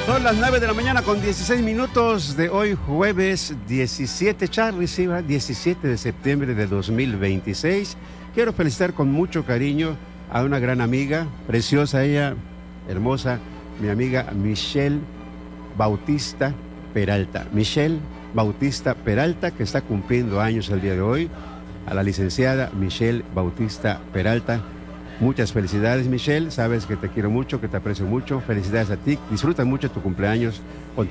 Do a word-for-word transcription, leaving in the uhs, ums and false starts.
Son las nueve de la mañana con dieciséis minutos de hoy, jueves diecisiete, Charlie, sí, va, diecisiete de septiembre de dos mil veintiséis. Quiero felicitar con mucho cariño a una gran amiga, preciosa ella, hermosa, mi amiga Michelle Bautista Peralta. Michelle Bautista Peralta, que está cumpliendo años el día de hoy. A la licenciada Michelle Bautista Peralta. Muchas felicidades, Michelle. Sabes que te quiero mucho, que te aprecio mucho. Felicidades a ti. Disfruta mucho tu cumpleaños con tu